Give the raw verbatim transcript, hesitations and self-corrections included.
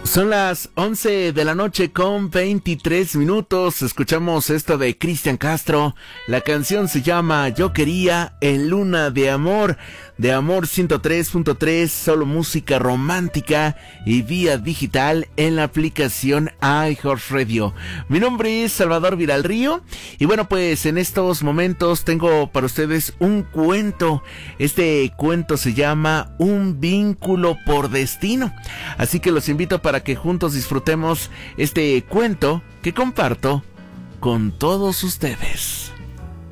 Son las once de la noche con veintitrés minutos. Escuchamos esto de Cristian Castro. La canción se llama Yo Quería en Luna de Amor. De Amor ciento tres punto tres, solo música romántica y vía digital en la aplicación iHeartRadio. Mi nombre es Salvador Viralrío y bueno, pues en estos momentos tengo para ustedes un cuento. Este cuento se llama Un Vínculo por Destino. Así que los invito para que juntos disfrutemos este cuento que comparto con todos ustedes.